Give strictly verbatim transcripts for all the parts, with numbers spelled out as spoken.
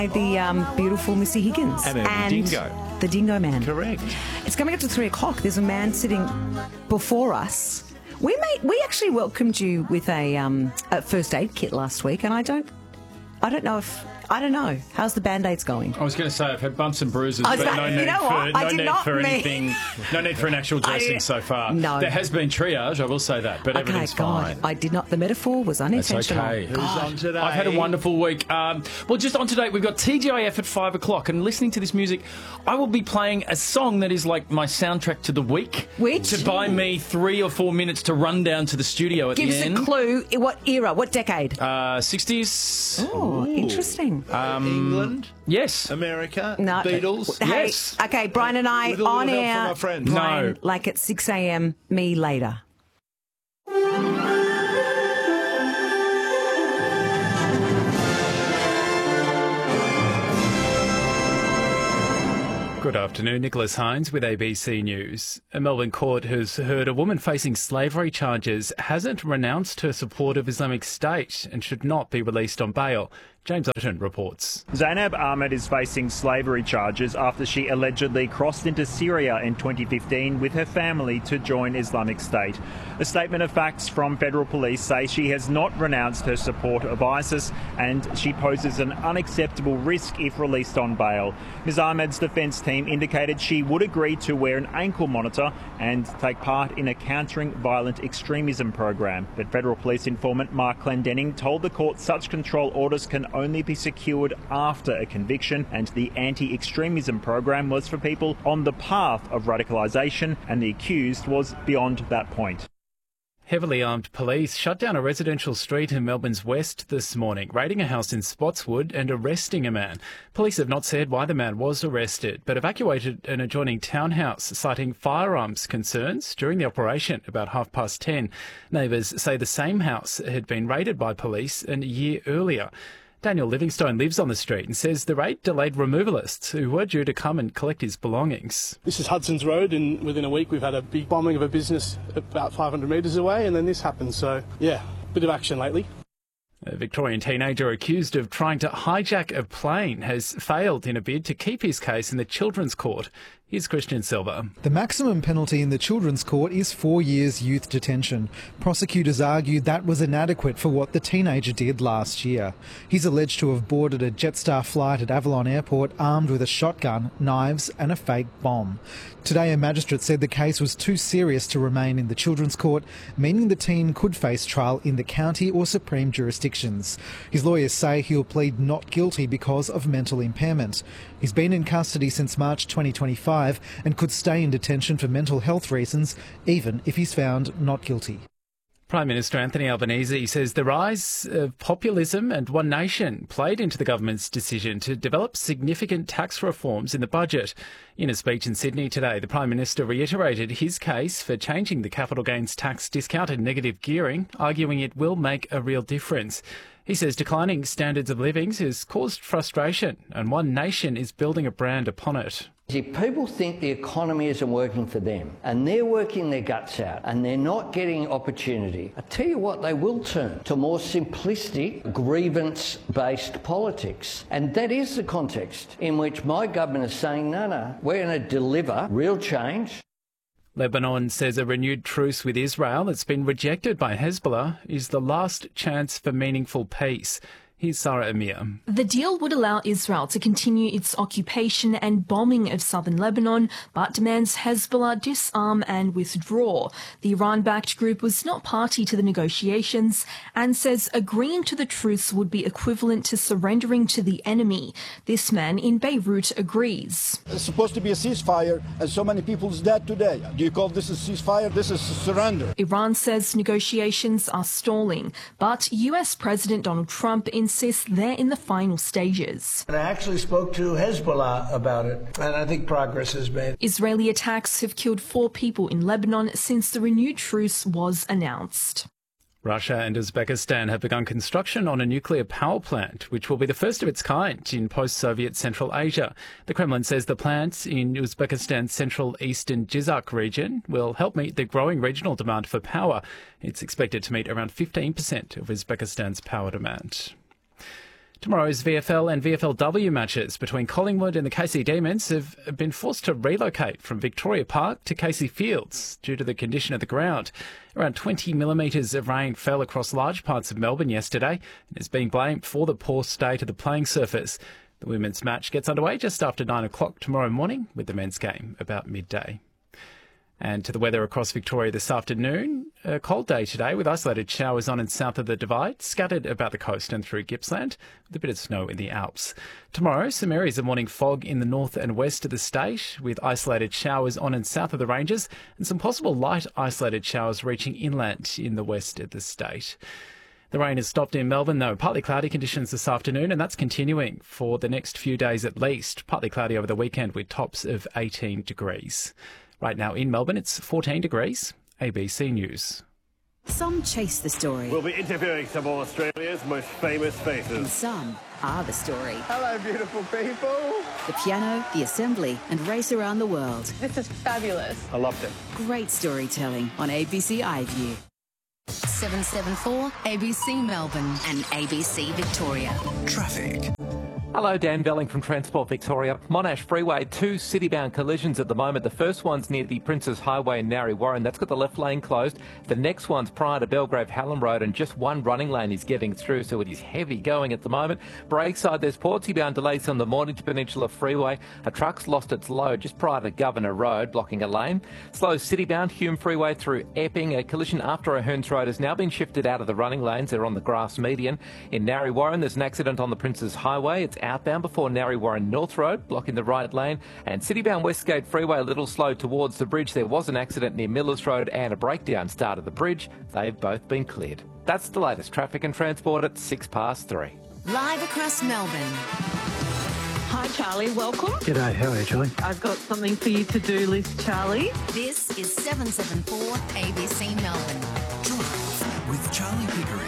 The um, beautiful Missy Higgins. And, and Dingo. The Dingo Man. Correct. It's coming up to three o'clock. There's a man sitting before us. We made, we actually welcomed you with a, um, a first aid kit last week, and I don't, I don't know if. I don't know. How's the Band-Aids going? I was going to say I've had bumps and bruises, I but was no like, need you know for, what? I no did need not for mean- anything. No need for an actual dressing I- so far. No. There has been triage, I will say that, but Okay, everything's God, fine. I did not. The metaphor was It's unintentional. okay. Who's on today? I've had a wonderful week. Um, well, just on today, we've got T G I F at five o'clock, and listening to this music, I will be playing a song that is like my soundtrack to the week. Which? To buy me three or four minutes to run down to the studio at Give the us end. a clue. What era? What decade? Uh, sixties. Oh, interesting. England, Yes. America, No. Beatles. Hey, Yes. okay, Brian and I With a little on help air. from our friends. Brian, No. like at six a.m. Me later. Good afternoon, Nicholas Hines with A B C News. A Melbourne court has heard a woman facing slavery charges hasn't renounced her support of Islamic State and should not be released on bail. James Overton reports. Zainab Ahmed is facing slavery charges after she allegedly crossed into Syria in twenty fifteen with her family to join Islamic State. A statement of facts from federal police say she has not renounced her support of ISIS and she poses an unacceptable risk if released on bail. Miz Ahmed's defence team indicated she would agree to wear an ankle monitor and take part in a countering violent extremism program. But federal police informant Mark Clendenning told the court such control orders can only be secured after a conviction, and the anti-extremism program was for people on the path of radicalisation, and the accused was beyond that point. Heavily armed police shut down a residential street in Melbourne's west this morning, raiding a house in Spotswood and arresting a man. Police have not said why the man was arrested, but evacuated an adjoining townhouse, citing firearms concerns during the operation about half past ten. Neighbours say the same house had been raided by police a year earlier. Daniel Livingstone lives on the street and says the raid delayed removalists who were due to come and collect his belongings. This is Hudson's Road, and within a week we've had a big bombing of a business about five hundred metres away, and then this happened. So, yeah, bit of action lately. A Victorian teenager accused of trying to hijack a plane has failed in a bid to keep his case in the Children's Court. Here's Christian Silva. The maximum penalty in the Children's Court is four years youth detention. Prosecutors argued that was inadequate for what the teenager did last year. He's alleged to have boarded a Jetstar flight at Avalon Airport armed with a shotgun, knives and a fake bomb. Today, a magistrate said the case was too serious to remain in the Children's Court, meaning the teen could face trial in the county or supreme jurisdictions. His lawyers say he'll plead not guilty because of mental impairment. He's been in custody since March twenty twenty-five and could stay in detention for mental health reasons, even if he's found not guilty. Prime Minister Anthony Albanese says the rise of populism and One Nation played into the government's decision to develop significant tax reforms in the budget. In a speech in Sydney today, the Prime Minister reiterated his case for changing the capital gains tax discount and negative gearing, arguing it will make a real difference. He says declining standards of living has caused frustration and One Nation is building a brand upon it. If people think the economy isn't working for them and they're working their guts out and they're not getting opportunity, I tell you what, they will turn to more simplistic, grievance-based politics. And that is the context in which my government is saying, no, no, we're going to deliver real change. Lebanon says a renewed truce with Israel that's been rejected by Hezbollah is the last chance for meaningful peace. Here's Sarah Amir. The deal would allow Israel to continue its occupation and bombing of southern Lebanon, but demands Hezbollah disarm and withdraw. The Iran-backed group was not party to the negotiations and says agreeing to the truce would be equivalent to surrendering to the enemy. This man in Beirut agrees. It's supposed to be a ceasefire, and so many people's dead today. Do you call this a ceasefire? This is a surrender. Iran says negotiations are stalling, but U S President Donald Trump insists they're in the final stages. And I actually spoke to Hezbollah about it, and I think progress is made. Israeli attacks have killed four people in Lebanon since the renewed truce was announced. Russia and Uzbekistan have begun construction on a nuclear power plant, which will be the first of its kind in post-Soviet Central Asia. The Kremlin says the plant in Uzbekistan's central eastern Jizak region will help meet the growing regional demand for power. It's expected to meet around fifteen percent of Uzbekistan's power demand. Tomorrow's V F L and V F L W matches between Collingwood and the K C Demons have been forced to relocate from Victoria Park to Casey Fields due to the condition of the ground. Around twenty millimetres of rain fell across large parts of Melbourne yesterday and is being blamed for the poor state of the playing surface. The women's match gets underway just after nine o'clock tomorrow morning, with the men's game about midday. And to the weather across Victoria this afternoon. A cold day today with isolated showers on and south of the Divide, scattered about the coast and through Gippsland, with a bit of snow in the Alps. Tomorrow, some areas of morning fog in the north and west of the state, with isolated showers on and south of the ranges, and some possible light isolated showers reaching inland in the west of the state. The rain has stopped in Melbourne, though. Partly cloudy conditions this afternoon, and that's continuing for the next few days at least. Partly cloudy over the weekend with tops of eighteen degrees. Right now in Melbourne, it's fourteen degrees. A B C News. Some chase the story. We'll be interviewing some of Australia's most famous faces. And some are the story. Hello, beautiful people. The piano, the assembly, and race around the world. This is fabulous. I loved it. Great storytelling on A B C iView. seven seven four A B C Melbourne and A B C Victoria. Traffic. Hello, Dan Belling from Transport Victoria. Monash Freeway, two city-bound collisions at the moment. The first one's near the Princes Highway in Narre Warren. That's got the left lane closed. The next one's prior to Belgrave Hallam Road, and just one running lane is getting through, so it is heavy going at the moment. Breakside, there's Portsea-bound delays on the Mornington Peninsula Freeway. A truck's lost its load just prior to Governor Road, blocking a lane. Slow city-bound Hume Freeway through Epping. A collision after O'Hearns Road has now been shifted out of the running lanes. They're on the grass median. In Narre Warren, there's an accident on the Princes Highway. It's outbound before Narre Warren North Road, blocking the right lane. And Citybound Westgate Freeway a little slow towards the bridge. There was an accident near Millers Road and a breakdown started the bridge. They've both been cleared. That's the latest traffic and transport at six past three. Live across Melbourne. Hi, Charlie. Welcome. G'day. How are you, Charlie? I've got something for you to-do list, Charlie. This is seven seven four A B C Melbourne. Drive with Charlie Pickering.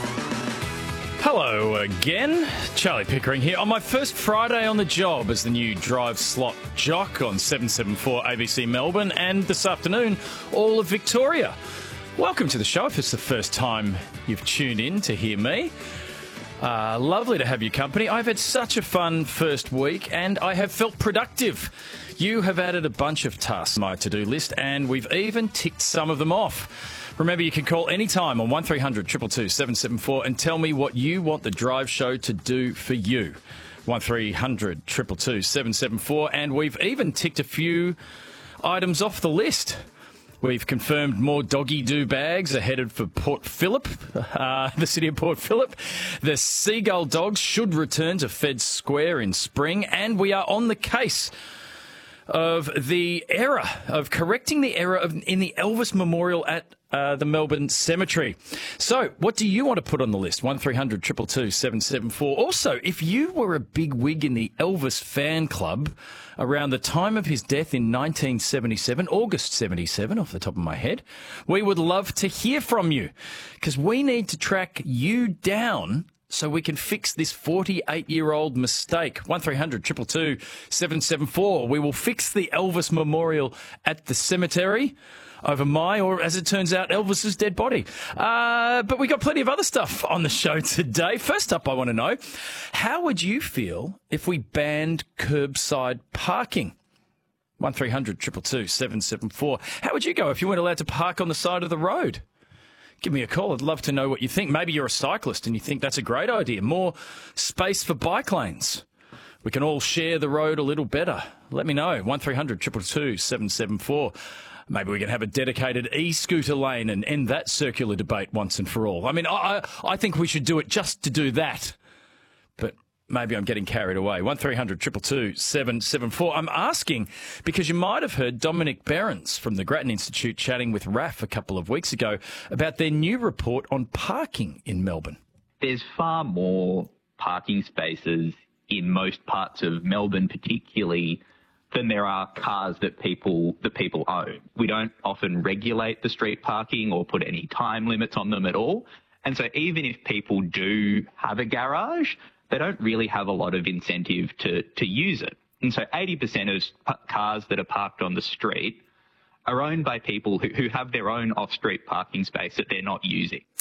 Hello again, Charlie Pickering here on my first Friday on the job as the new drive slot jock on seven seven four A B C Melbourne and this afternoon all of Victoria. Welcome to the show if it's the first time you've tuned in to hear me. Uh, lovely to have your company. I've had such a fun first week and I have felt productive. You have added a bunch of tasks to my to-do list and we've even ticked some of them off. Remember, you can call anytime on one three hundred two two two seven seven four and tell me what you want the Drive Show to do for you. one three hundred two two two seven seven four, and we've even ticked a few items off the list. We've confirmed more doggy do bags are headed for Port Phillip, uh, the city of Port Phillip. The Seagull dogs should return to Feds Square in spring, and we are on the case of the error, of correcting the error of, in the Elvis Memorial at uh, the Melbourne Cemetery. So, what do you want to put on the list? one three hundred two two two seven seven four. Also, if you were a big wig in the Elvis fan club around the time of his death in nineteen seventy-seven, August seventy-seven, off the top of my head, we would love to hear from you because we need to track you down so we can fix this forty-eight-year-old mistake. one three hundred two two two seven seven four. We will fix the Elvis Memorial at the cemetery over my, or as it turns out, Elvis's dead body. Uh, but we got plenty of other stuff on the show today. First up, I want to know, how would you feel if we banned curbside parking? one three hundred two two two seven seven four. How would you go if you weren't allowed to park on the side of the road? Give me a call. I'd love to know what you think. Maybe you're a cyclist and you think that's a great idea. More space for bike lanes. We can all share the road a little better. Let me know. one three hundred two two two seven seven four. Maybe we can have a dedicated e-scooter lane and end that circular debate once and for all. I mean, I, I think we should do it just to do that. But maybe I'm getting carried away. one three hundred two two two seven seven four. I'm asking because you might have heard Dominic Behrens from the Grattan Institute chatting with R A F a couple of weeks ago about their new report on parking in Melbourne. There's far more parking spaces in most parts of Melbourne, particularly, than there are cars that people that people own. We don't often regulate the street parking or put any time limits on them at all. And so even if people do have a garage, they don't really have a lot of incentive to, to use it. And so eighty percent of cars that are parked on the street are owned by people who, who have their own off-street parking space that they're not using.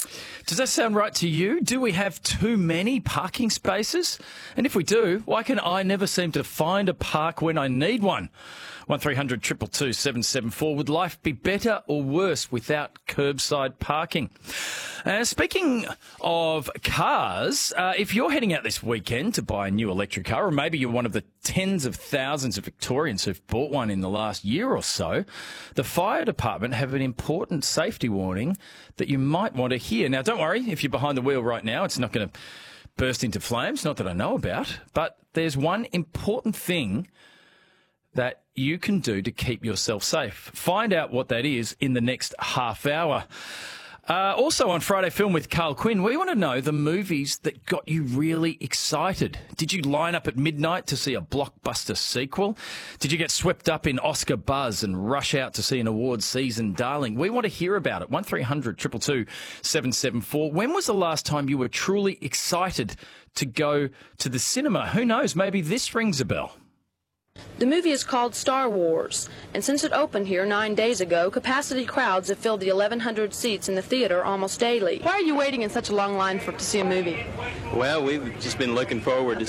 Does that sound right to you? Do we have too many parking spaces? And if we do, why can I never seem to find a park when I need one? one three hundred two two two seven seven four. Would life be better or worse without curbside parking? Uh, speaking of cars, uh, if you're heading out this weekend to buy a new electric car, or maybe you're one of the tens of thousands of Victorians who've bought one in the last year or so, the fire department have an important safety warning that you might want to hear. Now, don't worry, if you're behind the wheel right now, it's not going to burst into flames, not that I know about, but there's one important thing that you can do to keep yourself safe. Find out what that is in the next half hour. Uh, also on Friday Film with Carl Quinn, we want to know the movies that got you really excited. Did you line up at midnight to see a blockbuster sequel? Did you get swept up in Oscar buzz and rush out to see an awards season darling? We want to hear about it. one three hundred two two two seven seven four. When was the last time you were truly excited to go to the cinema? Who knows, maybe this rings a bell. The movie is called Star Wars, and since it opened here nine days ago, capacity crowds have filled the eleven hundred seats in the theater almost daily. Why are you waiting in such a long line for to see a movie? Well, we've just been looking forward to